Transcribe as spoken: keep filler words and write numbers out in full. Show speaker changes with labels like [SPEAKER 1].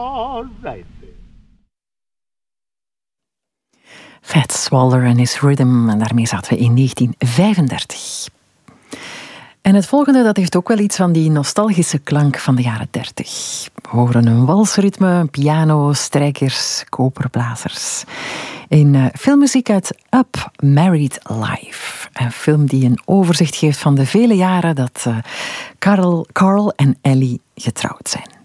[SPEAKER 1] All right.
[SPEAKER 2] Fats Waller en his Rhythm. En daarmee zaten we in negentien vijfendertig. En het volgende, dat heeft ook wel iets van die nostalgische klank van de jaren dertig. We horen een walsritme, piano, strijkers, koperblazers. In uh, filmmuziek uit Up, Married Life. Een film die een overzicht geeft van de vele jaren dat uh, Carl, Carl en Ellie getrouwd zijn.